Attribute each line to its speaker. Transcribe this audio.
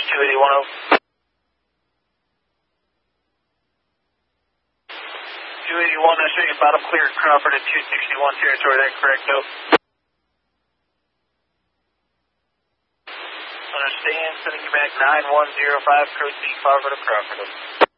Speaker 1: 281. 281, I'm showing you bottom clear Crawford at 261 territory, that correct, though? Understand, sending you back 9105, code C, Crawford of Crawford.